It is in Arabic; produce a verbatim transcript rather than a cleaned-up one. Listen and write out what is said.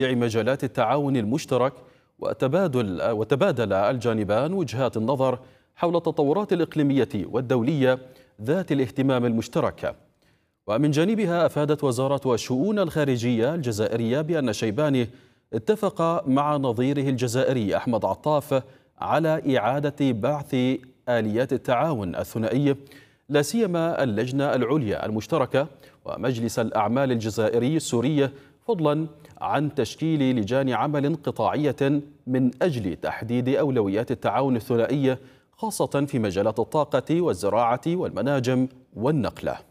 مجالات التعاون المشترك، وتبادل وتبادل الجانبان وجهات النظر حول التطورات الإقليمية والدولية ذات الاهتمام المشترك. ومن جانبها أفادت وزارة الشؤون الخارجية الجزائرية بأن شيباني اتفق مع نظيره الجزائري أحمد عطاف على إعادة بعث آليات التعاون الثنائي، لا سيما اللجنة العليا المشتركة ومجلس الأعمال الجزائري السوري، فضلا عن تشكيل لجان عمل قطاعية من أجل تحديد أولويات التعاون الثنائي، خاصة في مجالات الطاقة والزراعة والمناجم والنقل.